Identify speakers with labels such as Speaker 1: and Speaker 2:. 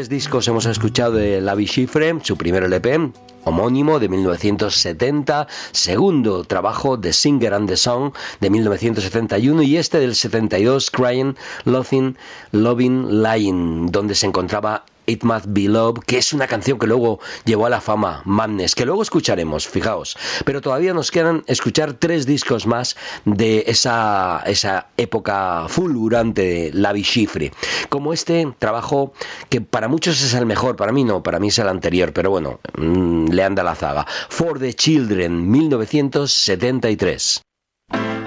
Speaker 1: Tres discos hemos escuchado de Lavi Schifrin, su primer LP, homónimo, de 1970, segundo trabajo, The Singer and the Song, de 1971, y este del 72, Crying, Loving, Lying, donde se encontraba It Must Be Love, que es una canción que luego llevó a la fama, Madness, que luego escucharemos, fijaos. Pero todavía nos quedan escuchar tres discos más de esa época fulgurante de Lavi Schifrin, como este trabajo que para muchos es el mejor, para mí no, para mí es el anterior, pero bueno, le anda la zaga. For the Children, 1973.